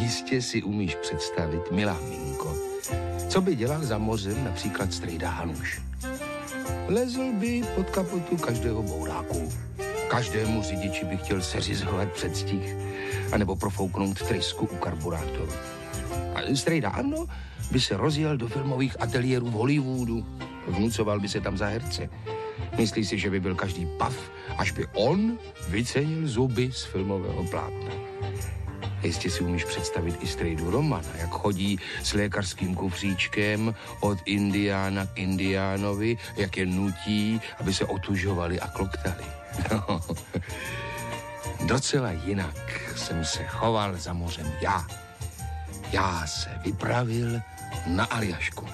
Jistě si umíš představit, milá Minko, co by dělal za mořem například strejda Hanuš. Lezl by pod kapotu každého bouráku. Každému řidiči by chtěl seřizovat předstih anebo profouknout trysku u karburátoru. A strejda Ano by se rozjel do filmových ateliérů v Hollywoodu. Vnucoval by se tam za herce. Myslí si, že by byl každý pav, až by on vycenil zuby z filmového plátna. Jistě si umíš představit i strejdu Romana, jak chodí s lékařským kufříčkem od indiána k indiánovi, jak je nutí, aby se otužovali a kloktali. No. Docela jinak jsem se choval za mořem já. Já se vypravil na Aljašku.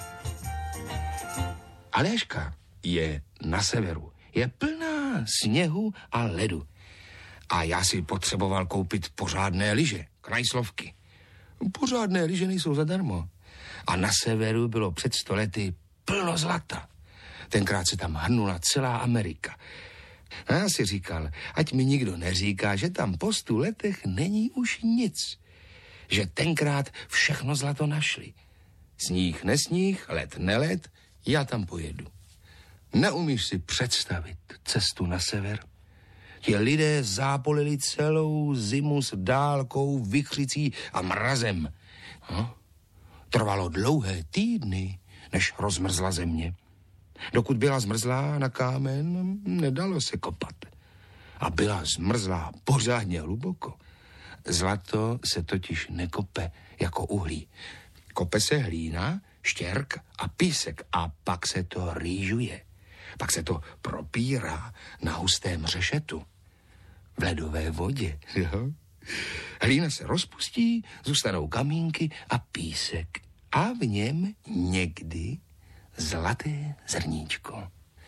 Aljaška je na severu. Je plná sněhu a ledu. A já si potřeboval koupit pořádné lyže, krajslovky. Pořádné lyže nejsou zadarmo. A na severu bylo před 100 lety plno zlata. Tenkrát se tam hrnula celá Amerika. A já si říkal, ať mi nikdo neříká, že tam po 100 letech není už nic. Že tenkrát všechno zlato našli. Sníh nesníh, led nelet, já tam pojedu. Neumíš si představit cestu na sever? Ti lidé zápolili celou zimu s dálkou, vichřicí a mrazem. No, trvalo dlouhé týdny, než rozmrzla země. Dokud byla zmrzlá na kámen, nedalo se kopat. A byla zmrzlá pořádně hluboko. Zlato se totiž nekope jako uhlí. Kope se hlína, štěrk a písek a pak se to rýžuje. Pak se to propírá na hustém řešetu. V ledové vodě. Jo? Hlína se rozpustí, zůstanou kamínky a písek. A v něm někdy zlaté zrníčko.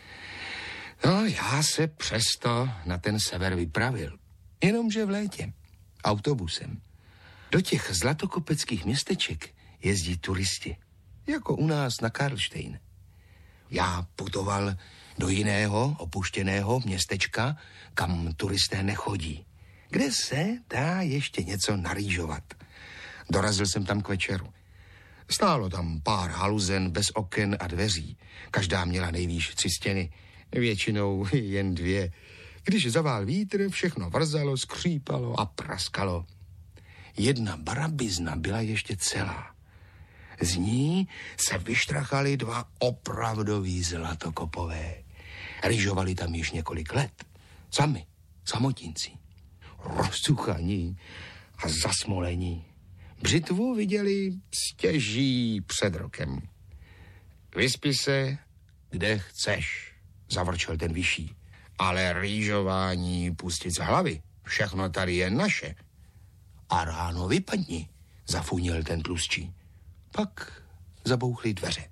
No, já se přesto na ten sever vypravil. Jenomže v létě. Autobusem. Do těch zlatokopeckých městeček jezdí turisti. Jako u nás na Karlštejn. Já putoval do jiného opuštěného městečka, kam turisté nechodí. Kde se dá ještě něco narýžovat. Dorazil jsem tam k večeru. Stálo tam pár haluzen bez oken a dveří. Každá měla nejvýš 3 stěny. Většinou jen 2. Když zavál vítr, všechno vrzalo, skřípalo a praskalo. Jedna barabizna byla ještě celá. Z ní se vyštrachali 2 opravdoví zlatokopové. Ryžovali tam již několik let. Sami, samotinci. Rozcuchaní a zasmolení. Břitvu viděli stěží před rokem. Vyspi se, kde chceš, zavrčel ten vyšší. Ale rýžování pustit z hlavy. Všechno tady je naše. A ráno vypadni, zafunil ten tlustší. Pak zabouchly dveře.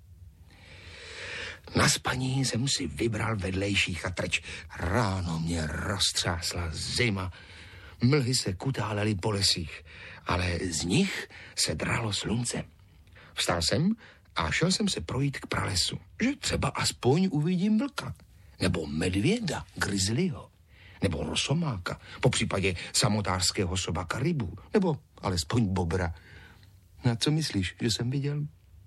Na spaní jsem si vybral vedlejší chatrč. Ráno mě roztřásla zima. Mlhy se kutálely po lesích, ale z nich se dralo slunce. Vstal jsem a šel jsem se projít k pralesu, že třeba aspoň uvidím vlka, nebo medvěda, grizzlyho, nebo rosomáka, popřípadě samotářského soba Karibu, nebo alespoň bobra. Na co myslíš, že jsem viděl?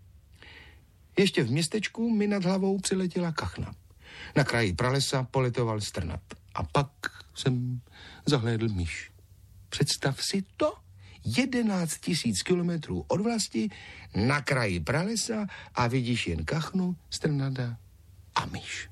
Ještě v městečku mi nad hlavou přiletěla kachna. Na kraji pralesa poletoval strnat. A pak jsem zahlédl myš. Představ si to, 11 000 kilometrů od vlasti, na kraji pralesa a vidíš jen kachnu, strnada a myš.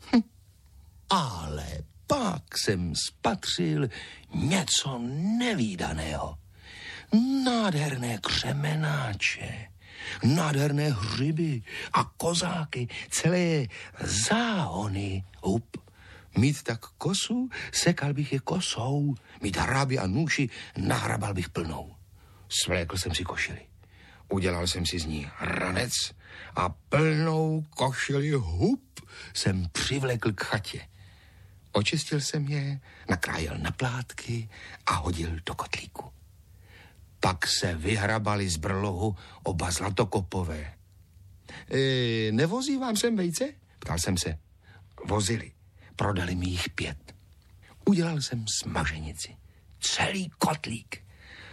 Ale pak jsem spatřil něco nevídaného. Nádherné křemenáče, nádherné hřiby a kozáky, celé záhony hub. Mít tak kosu, sekal bych je kosou, mít hrábě a nůši, nahrabal bych plnou. Svlékl jsem si košili. Udělal jsem si z ní ranec a plnou košili hub jsem přivlekl k chatě. Očistil jsem je, nakrájel na plátky a hodil do kotlíku. Pak se vyhrabali z brlohu 2 zlatokopové. Nevozí vám sem vejce? Ptal jsem se. Vozili. Prodali mi jich 5. Udělal jsem smaženici. Celý kotlík.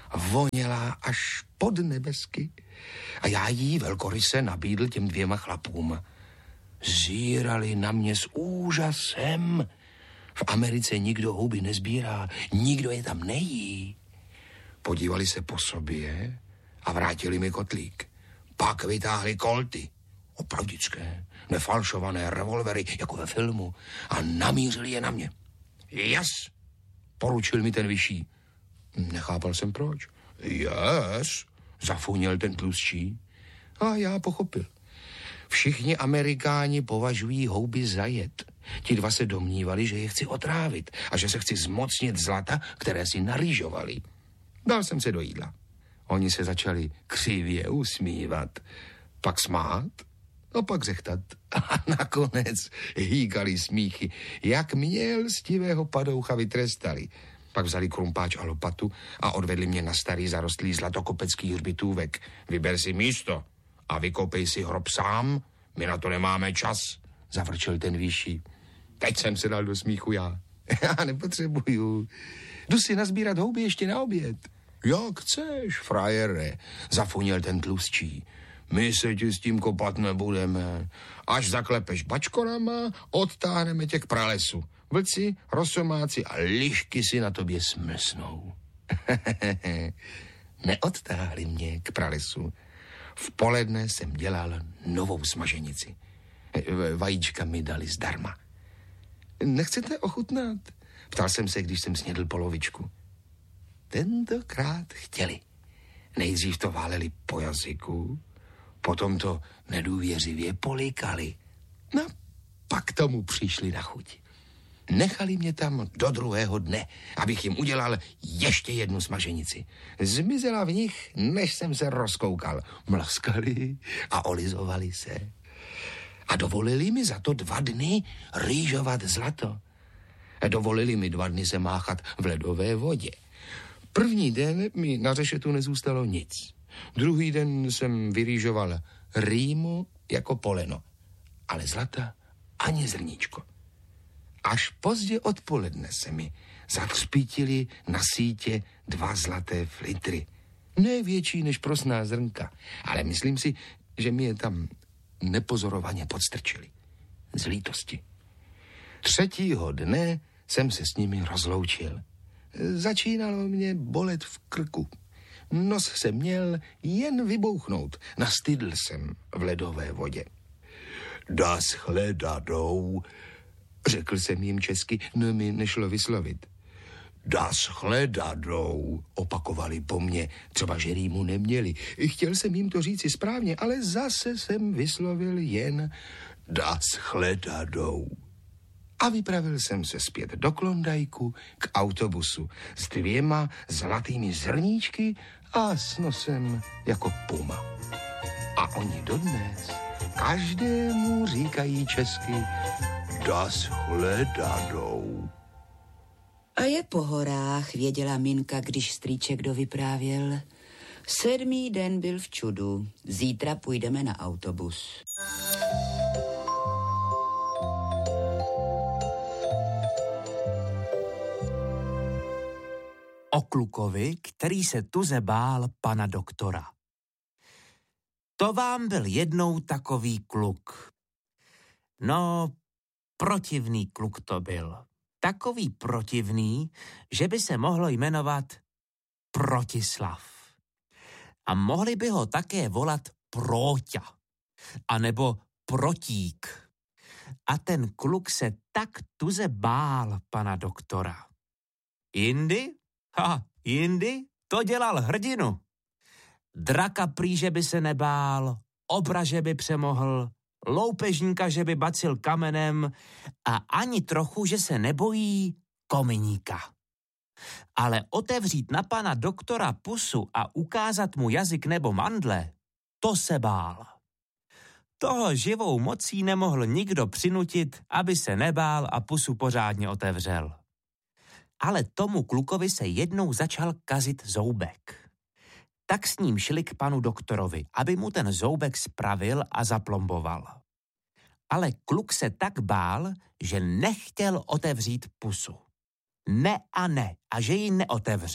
voněla až pod nebesky a já jí velkoryse nabídl těm 2 chlapům. Zírali na mě s úžasem. V Americe nikdo houby nezbírá, nikdo je tam nejí. Podívali se po sobě a vrátili mi kotlík. Pak vytáhli kolty, opravdické, nefalšované revolvery, jako ve filmu, a namířili je na mě. Yes, poručil mi ten vyšší. Nechápal jsem proč. Yes, zafuněl ten tlustší. A já pochopil. Všichni Amerikáni považují houby za jed. Ti 2 se domnívali, že je chci otrávit a že se chci zmocnit zlata, které si narýžovali. Dal jsem se do jídla. Oni se začali křivě usmívat, pak smát a pak řechtat. A nakonec hýkali smíchy, jak mě lstivého padoucha vytrestali. Pak vzali krumpáč a lopatu a odvedli mě na starý zarostlý zlatokopecký hřbitůvek. Vyber si místo a vykopej si hrob sám, my na to nemáme čas, zavrčel ten vyšší. Teď jsem se dal do smíchu já. Já nepotřebuju. Jdu si nazbírat houby ještě na oběd. Jak chceš, frajere, zafuněl ten tlustší. My se ti s tím kopat nebudeme. Až zaklepeš bačkorama, odtáhneme tě k pralesu. Vlci, rosomáci a lišky si na tobě smlsnou. Neodtáhli mě k pralesu. V poledne jsem dělal novou smaženici. Vajíčka mi dali zdarma. Nechcete ochutnat? Ptal jsem se, když jsem snědl polovičku. Tentokrát chtěli. Nejdřív to váleli po jazyku, potom to nedůvěřivě polikali. No, pak tomu přišli na chuť. Nechali mě tam do 2. dne, abych jim udělal ještě jednu smaženici. Zmizela v nich, než jsem se rozkoukal. Mlaskali a olizovali se. A dovolili mi za to 2 dny rýžovat zlato. Dovolili mi 2 dny se máchat v ledové vodě. První den mi na řešetu nezůstalo nic. Druhý den jsem vyrýžoval rýmu jako poleno, ale zlata ani zrníčko. Až pozdě odpoledne se mi zatřpítili na sítě 2 zlaté flitry. Ne větší než prosná zrnka, ale myslím si, že mi je tam nepozorovaně podstrčili. Z lítosti. 3. dne jsem se s nimi rozloučil. Začínalo mě bolet v krku. Nos jsem měl jen vybouchnout. Nastydl jsem v ledové vodě. Das chledadou, řekl jsem jim česky, no mi nešlo vyslovit. Das chledadou, opakovali po mně, třeba že rýmu neměli. Chtěl jsem jim to říci správně, ale zase jsem vyslovil jen das chledadou. A vypravil jsem se zpět do Klondajku k autobusu s 2 zlatými zrníčky a s nosem jako puma. A oni dodnes každému říkají česky das chledadou. A je po horách, věděla Minka, když strýček dovyprávěl. 7. den byl v čudu, zítra půjdeme na autobus. O klukovi, který se tuze bál pana doktora. To vám byl jednou takový kluk. No, protivný kluk to byl. Takový protivný, že by se mohlo jmenovat Protislav. A mohli by ho také volat Próťa, anebo Protík. A ten kluk se tak tuze bál pana doktora. Jindy to dělal hrdinu. Draka prý, že by se nebál, obra, že by přemohl, loupežníka, že by bacil kamenem a ani trochu, že se nebojí kominíka. Ale otevřít na pana doktora pusu a ukázat mu jazyk nebo mandle, to se bál. Toho živou mocí nemohl nikdo přinutit, aby se nebál a pusu pořádně otevřel. Ale tomu klukovi se jednou začal kazit zoubek. Tak s ním šli k panu doktorovi, aby mu ten zoubek spravil a zaplomboval. Ale kluk se tak bál, že nechtěl otevřít pusu. Ne a že ji neotevře.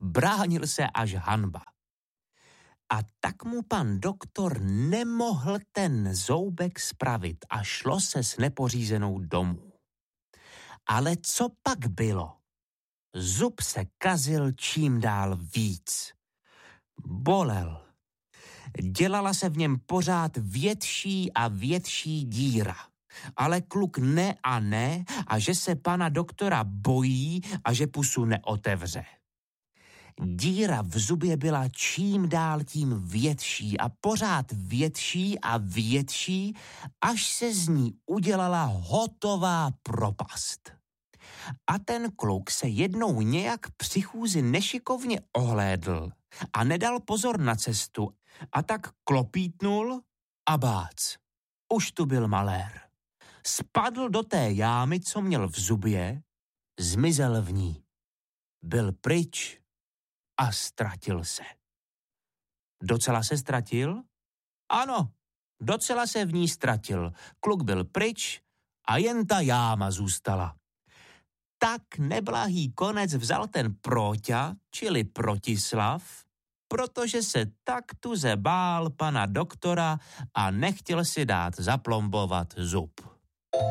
bránil se až hanba. A tak mu pan doktor nemohl ten zoubek spravit a šlo se s nepořízenou domů. Ale co pak bylo? Zub se kazil čím dál víc. Bolel. Dělala se v něm pořád větší a větší díra. Ale kluk ne a že se pana doktora bojí a že pusu neotevře. Díra v zubě byla čím dál tím větší a pořád větší a větší, až se z ní udělala hotová propast. A ten kluk se jednou nějak při chůzi nešikovně ohlédl a nedal pozor na cestu a tak klopítnul a bác. Už tu byl malér. Spadl do té jámy, co měl v zubě, zmizel v ní. Byl pryč a ztratil se. Docela se ztratil? Ano, docela se v ní ztratil. Kluk byl pryč a jen ta jáma zůstala. Tak neblahý konec vzal ten Próťa, čili Protislav, protože se tak tuze bál pana doktora a nechtěl si dát zaplombovat zub.